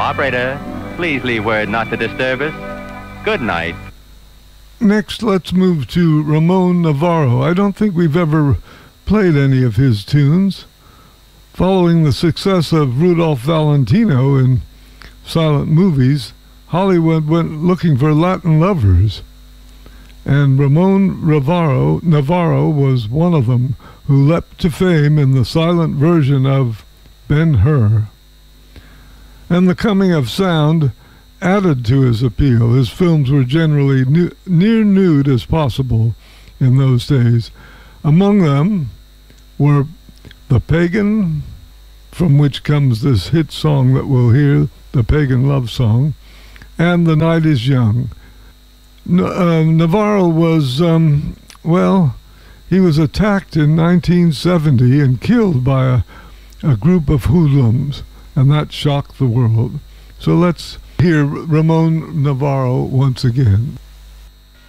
Operator, please leave word not to disturb us. Good night. Next, let's move to Ramon Navarro. I don't think we've ever played any of his tunes. Following the success of Rudolph Valentino in silent movies, Hollywood went looking for Latin lovers. And Ramon Navarro was one of them, who leapt to fame in the silent version of Ben-Hur. And the coming of sound added to his appeal. His films were generally near nude as possible in those days. Among them were The Pagan, from which comes this hit song that we'll hear, the Pagan Love Song, and The Night is Young. Navarro was, he was attacked in 1970 and killed by a group of hoodlums, and that shocked the world. So let's hear Ramon Navarro once again.